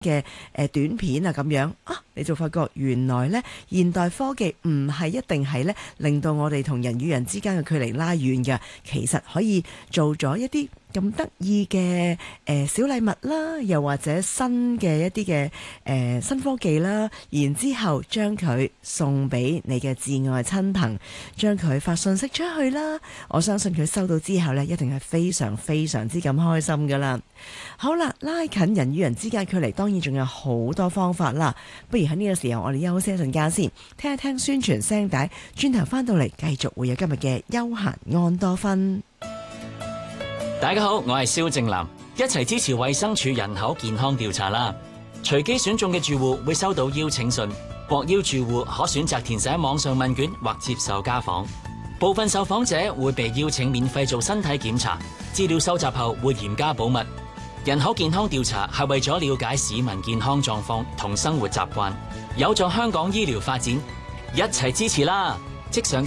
嘅短片啊咁樣啊，你就發覺原來呢現代科技唔係一定係呢令到我哋同人與人之間嘅距離拉遠嘅，其實可以做咗一啲咁得意嘅小禮物啦，又或者新嘅一啲嘅新科技啦，然之後將佢送俾你嘅至愛親朋，將佢發信息出去啦。我相信佢收到之後呢，一定係非常非常之咁開心噶啦。好啦，拉近人與人之間距離，當然仲有好多方法啦。不如喺呢個時候，我哋休息一陣間先，聽一聽宣傳聲帶，轉頭翻到嚟繼續會有今日嘅休閒安多芬。 大家好，我係蕭正楠，一齊支持衛生署人口健康調查啦！隨機選中嘅住戶會收到邀請信，獲邀住戶可選擇填寫網上問卷或接受家訪。部分受訪者會被邀請免費做身體檢查，資料收集後會嚴加保密。人口健康調查係為咗了解市民健康狀況同生活習慣，有助香港醫療發展，一齊支持啦！即上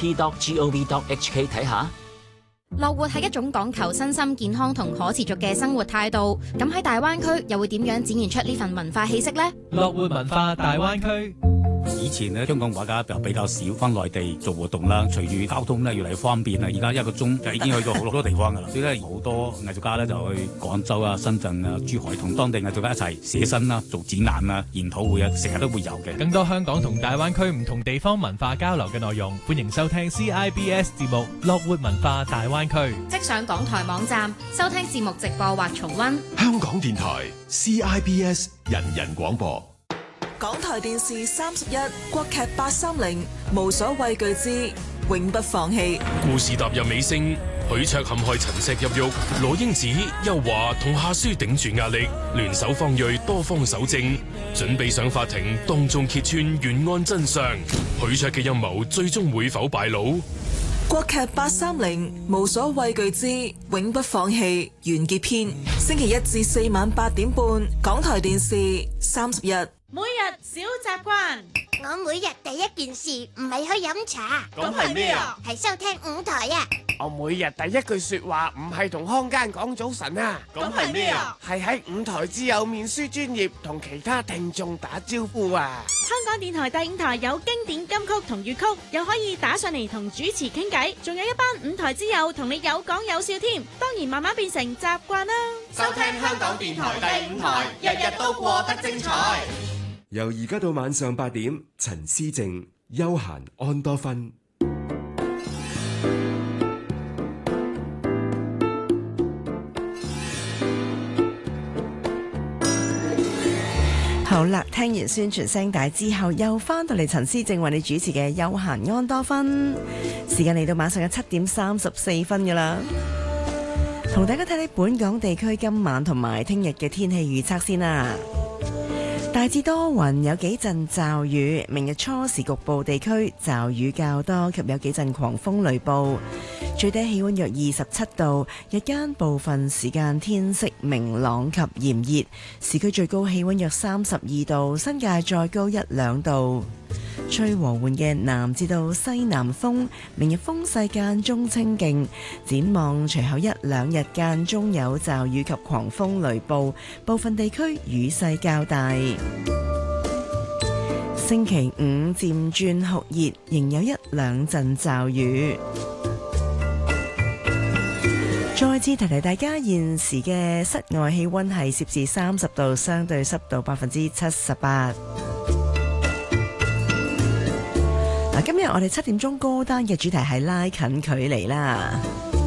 chp.gov.hk 睇下。 樂活係一種講求身心健康同可持續嘅生活態度，咁喺大灣區又會點樣展現出呢份文化氣息呢？ 樂活文化大灣區。 以前咧，香港畫家比較少返內地做活動啦。隨住交通咧越嚟越方便啦，而家1個鐘就已經去到好多地方噶啦。所以咧，好多藝術家咧就去廣州啊、深圳啊、珠海同當地藝術家一齊寫生啦、做展覽啊、研討會啊，成日都會有嘅。 更多香港同大灣區唔同地方文化交流嘅內容，歡迎收聽 CIBS 節目《樂活文化大灣區》。 即上港台網站收聽節目直播或重溫。 香港電台 CIBS 人人廣播。 港台電視31國劇830無所畏懼之永不放棄。 故事踏入尾聲，許卓陷害陳石入獄，羅英子、邱華同夏書頂住壓力，聯手方銳多方搜證，準備上法庭當眾揭穿懸案真相。許卓嘅陰謀最終會否敗露？ 國劇830無所畏懼之永不放棄完結篇，星期1至4晚8點半，港台電視31。 每日小習慣， 我每日第一件事唔係去飲茶， 咁係咩啊？ 係收聽5台啊！ 我每日第一句說話唔係同康間講早晨啊， 咁係咩啊？ 係喺5台之友面書專頁同其他聽眾打招呼啊！ 香港電台第5台有經典金曲同粵曲，又可以打上嚟同主持傾偈，仲有一班5台之友同你有講有笑添，當然慢慢變成習慣啦。 收聽香港電台第5台，日日都過得精彩。 由而家到晚上8點，陳思靜休閒安多芬。 好啦，聽完宣傳聲帶之後，又翻到嚟陳思靜為你主持嘅休閒安多芬，時間嚟到晚上嘅7點34分噶啦，同大家睇睇本港地區今晚同埋聽日嘅天氣預測先啦。大致多雲，有幾陣驟雨。明日初時局部地區驟雨較多，及有幾陣狂風雷暴。最低氣溫約27度，日間部分時間天色明朗及炎熱。市區最高氣溫約32度，新界再高1-2度。吹和緩嘅南至到西南風，明日風勢間中清勁。展望隨後1-2日間中有驟雨及狂風雷暴，部分地區雨勢較大。星期五漸轉酷熱，仍有1-2陣驟雨。再次提提大家，現時嘅室外氣溫係攝氏30度，相對濕度78%。今日我哋7點鐘歌單嘅主題係拉近距離啦。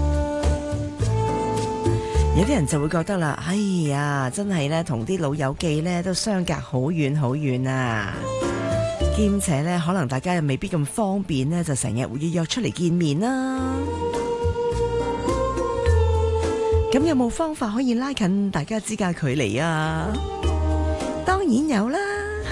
有啲人就會覺得啦，哎呀，真係咧同啲老友記咧都相隔好遠好遠啊，兼且咧可能大家又未必咁方便咧，就成日會約出嚟見面啦。咁有冇方法可以拉近大家之間距離啊？當然有啦。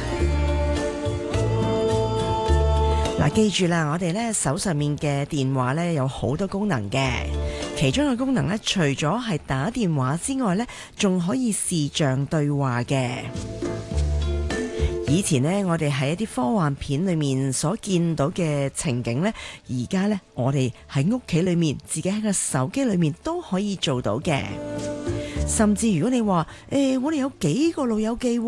嗱，記住啦，我哋咧手上面嘅電話咧有好多功能嘅，其中嘅功能咧除咗係打電話之外咧，仲可以視像對話嘅。以前呢，我哋喺一啲科幻片裏面所見到嘅情景呢，而家呢，我哋喺屋企裏面，自己喺個手機裏面都可以做到嘅。 甚至如果你話我哋有幾個老友記喎。